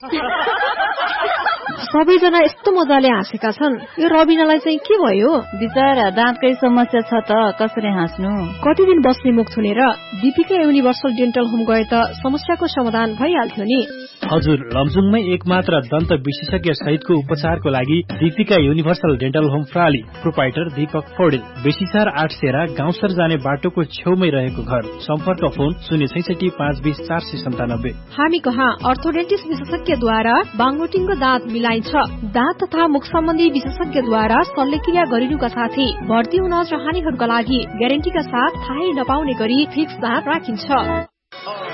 सबैजना यस्तो मजाले हाँसेका छन्, यो रबिनालाई चाहिँ के भयो? बिचरा दाँतकै समस्या छ त, कसरी हाँस्नु? कति दिन बस्ने मुख थुनेर दीपिका युनिभर्सल डेन्टल होम गए त समस्याको समाधान भइहाल्थ्यो नि। हजुर, लमजुङमै एकमात्र दन्त विशेषज्ञ सहितको उपचारको लागि Deepika universal dental home प्राली। Proprietor Deepak Paudel, बेसीसार 8 सेरा, गाउँसर जाने बाटोको छेउमै रहेको घर। सम्पर्क फोन 066 520 497। हामी कहाँ अर्थोडेन्टिस्ट विशेषज्ञद्वारा बाङ्गोटिङको दाँत मिलाइन्छ। दाँत तथा मुख सम्बन्धी विशेषज्ञद्वारा शल्यक्रिया गरिनुका साथै भर्ती हुन चाहनेहरूका लागि ग्यारेन्टीका साथ थाहै नपाउने गरी फिक्स दाँत राखिन्छ।